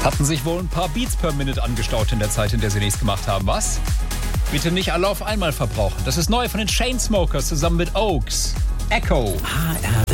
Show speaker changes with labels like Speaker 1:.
Speaker 1: Hatten sich wohl ein paar Beats per Minute angestaut in der Zeit, in der sie nichts gemacht haben, was? Bitte nicht alle auf einmal verbrauchen. Das ist neu von den Chainsmokers zusammen mit Oaks. Echo.
Speaker 2: HR